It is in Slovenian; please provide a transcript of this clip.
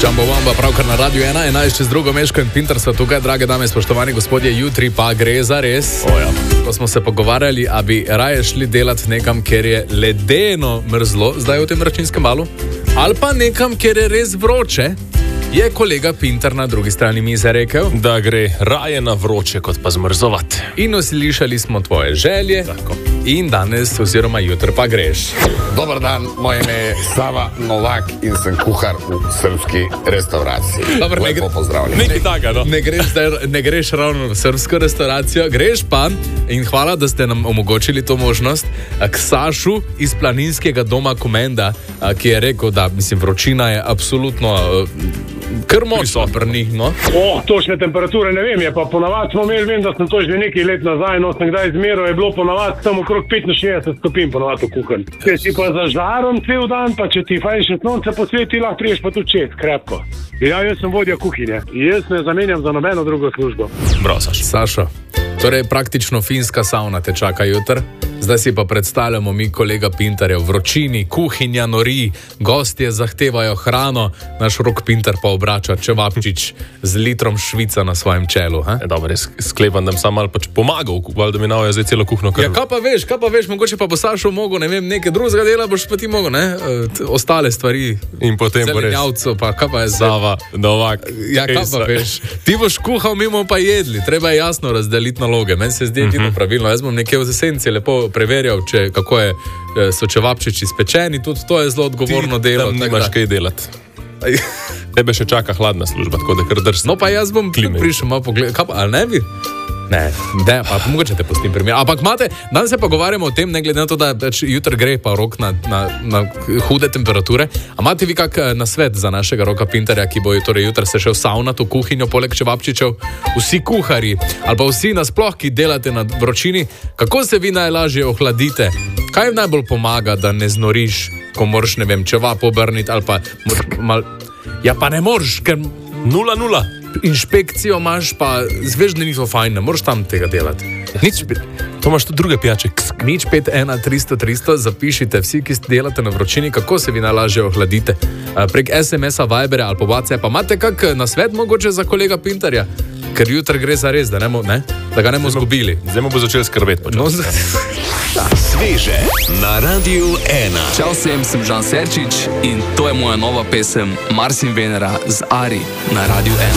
Jumbo Wamba, pravkar na Radio 1, 11 čez drugo, Meško in Pintar so tukaj, drage dame, spoštovani gospodje, jutri pa gre za res. Ko smo se pogovarjali, a bi raje šli delati nekam, kjer je ledeno mrzlo, zdaj v tem vročinskem valu, ali pa nekam, kjer je res vroče, je kolega Pintar na drugi strani mize rekel, da gre raje na vroče, kot pa zmrzovati. In slišali smo tvoje želje. Tako. In danes oziroma jutri pa greš. Dobar dan, moje ime je Sava Novak in sem kuhar v srpski restauraciji. Dobar, lepo pozdravljam. Nekaj takega, no. Ne greš ravno v srpsko restauracijo, greš pa, in hvala, da ste nam omogočili to možnost, k Sašu iz planinskega doma Komenda, ki je rekel, da vročina je absolutno kar močno pri njih, no? Točne temperature ne vem, je pa ponavadi smo imeli, vem, da sem to že nekaj let nazaj, no sem kdaj izmeral, je bilo ponavadi tam okrog 65 stopinj ponavadi v kuhanj. Če si pa za žarom cel dan, pa če ti fajn še sonce posveti, lahko priješ pa tu čez, krepko. Ja, jaz sem vodja kuhinje. Jaz ne zamenjam za nobeno drugo službo. Bravo, Sašo. Sašo, torej praktično finska savna te čaka jutr. Zdaj si pa predstavljamo mi, kolega Pintarja, v vročini, kuhinja nori, gostje zahtevajo hrano, naš Rok Pintar pa obrača čevapčič z litrom švica na svojem čelu. Dobro, res sklepam, da bi sam malo pač pomagal, da mi navajo zdaj celo kuhno krv. Ja, kaj pa veš, mogoče pa bo Sašo mogel, ne vem, nekaj drugega dela boš pa ti mogel, ne? Ostale stvari. In potem bo res. Zelenjavco, pa kaj pa je Sava Novak. Ja, kaj pa veš? Ti boš kuhal, mi bomo pa jedli. Treba je jasno razdeliti naloge. Meni se zdi edino pravilno. Jaz bom nekje v esenci lepo preverjal, kako so čevapčiči spečeni, tudi to je zelo odgovorno delo. Ti tam nimaš kaj delati. Tebe še čaka hladna služba, tako da kar drsno. No pa jaz bom prišel malo pogledati, kaj pa, ali ne bi? Ne, pa mogoče te pustim primer. Ampak danes se pogovarjamo o tem, ne glede na to, da jutri gre pa Rok na hude temperature. A imate vi kak nasvet za našega Roka Pintarja, ki bo torej jutri se šel savnat v kuhinjo poleg čevapčičev? Vsi kuharji, ali pa vsi nasploh, ki delate na vročini, kako se vi najlažje ohladite? Kaj najbolj pomaga, da ne znoriš, ko moraš, ne vem, čevap obrniti, ali pa ja pa ne moreš, ker 0-0. Inšpekcijo imaš, pa zveš, da ni to fajn, ne moreš tam tega delati. To imaš tudi druge pijače. 051-300-300, zapišite vsi, ki delate na vročini, kako se vi najlažje ohladite. Prek SMS-a, Vibera ali pa WhatsAppa. Imate kak nasvet mogoče za kolega Pintarja? Ker jutri gre za res, da ga ne bomo zgubili. Zdaj mu bo začel skrbeti. Sveže na Radio 1. Čau vsem, sem Žan Serčič in to je moja nova pesem Mars in Venera z Ari na Radio 1.